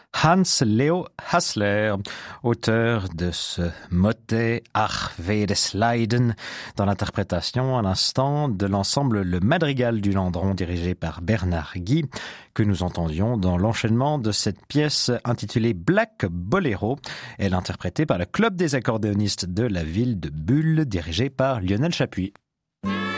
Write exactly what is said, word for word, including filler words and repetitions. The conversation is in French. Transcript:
Hans Leo Hassler, auteur de ce motet Ach weh des Leiden, dans l'interprétation à l'instant de l'ensemble Le Madrigal du Landron dirigé par Bernard Guy, que nous entendions dans l'enchaînement de cette pièce intitulée Black Bolero, elle interprétée par le Club des accordéonistes de la ville de Bulle dirigé par Lionel Chapuis.